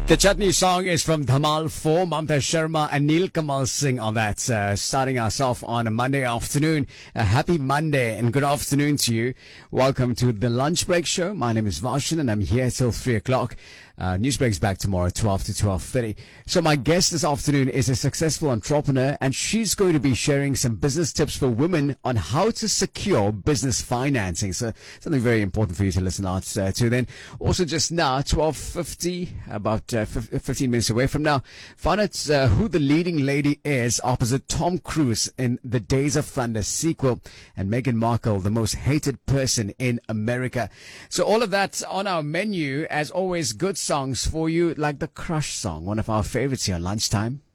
The Chutney song is from Dhamal 4. Mamta Sharma and Neil Kamal sing on that. Starting us off on a Monday afternoon. A happy Monday and good afternoon to you. Welcome to the Lunch Break Show. My name is Varshan and I'm here till 3 o'clock. Newsbreak's back tomorrow, 12 to 12:30. So my guest this afternoon is a successful entrepreneur, and she's going to be sharing some business tips for women on how to secure business financing. So something very important for you to listen out to. Then also just now, 12:50, about 15 minutes away from now, find out who the leading lady is opposite Tom Cruise in the Days of Thunder sequel, and Meghan Markle, the most hated person in America. So all of that on our menu. As always, good songs for you, like the Crush song, one of our favorites here on Lunchtime.